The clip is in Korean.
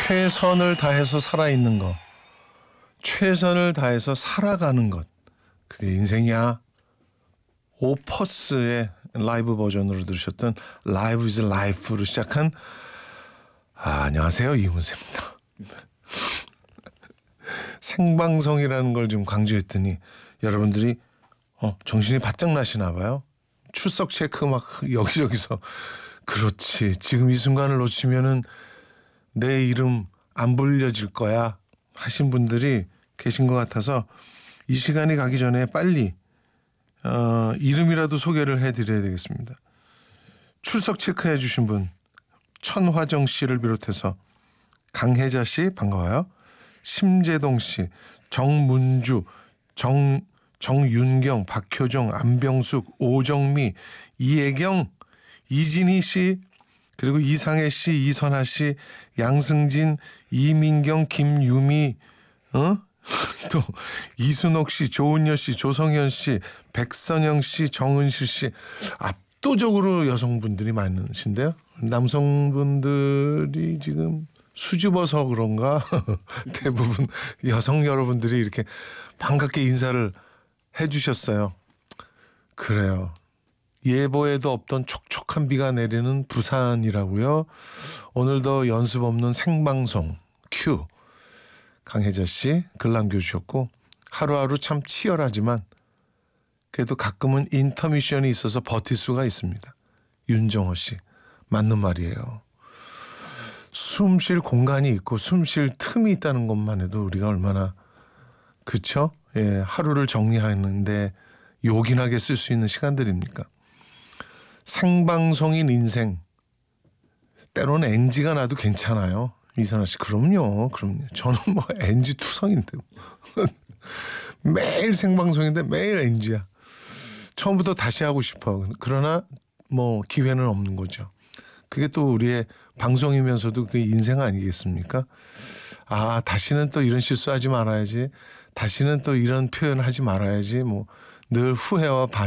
최선을 다해서 살아있는 것, 최선을 다해서 살아가는 것, 그게 인생이야. 오퍼스의 라이브 버전으로 들으셨던 Live is Life로 시작한 안녕하세요, 이문세입니다. 생방송이라는 걸 좀 강조했더니 여러분들이 정신이 바짝 나시나 봐요. 출석 체크 막 여기저기서 그렇지, 지금 이 순간을 놓치면은 내 이름 안 불려질 거야 하신 분들이 계신 것 같아서 이 시간이 가기 전에 빨리 이름이라도 소개를 해드려야 되겠습니다. 출석 체크해 주신 분 천화정 씨를 비롯해서 강혜자 씨 반가워요. 심재동 씨, 정문주, 정윤경, 박효정, 안병숙, 오정미, 이혜경, 이진희 씨, 그리고 이상혜 씨, 이선아 씨, 양승진, 이민경, 김유미, 또 이순옥 씨, 조은여 씨, 조성현 씨, 백선영 씨, 정은실 씨. 압도적으로 여성분들이 많으신데요. 남성분들이 지금 수줍어서 그런가 대부분 여성 여러분들이 이렇게 반갑게 인사를 해주셨어요. 그래요. 예보에도 없던 촉촉한 비가 내리는 부산이라고요. 오늘도 연습 없는 생방송 큐. 강혜자 씨 글 남겨주셨고, 하루하루 참 치열하지만 그래도 가끔은 인터미션이 있어서 버틸 수가 있습니다. 윤정호 씨 맞는 말이에요. 숨 쉴 공간이 있고 숨 쉴 틈이 있다는 것만 해도 우리가 얼마나, 그렇죠? 예, 하루를 정리하는데 요긴하게 쓸 수 있는 시간들입니까? 생방송인 인생, 때로는 NG가 나도 괜찮아요. 이선아 씨, 그럼요. 저는 뭐 NG 투성인데 매일 생방송인데 매일 NG야. 처음부터 다시 하고 싶어. 그러나 뭐 기회는 없는 거죠. 그게 또 우리의 방송이면서도 그 인생 아니겠습니까? 다시는 또 이런 실수하지 말아야지. 다시는 또 이런 표현하지 말아야지. 뭐 늘 후회와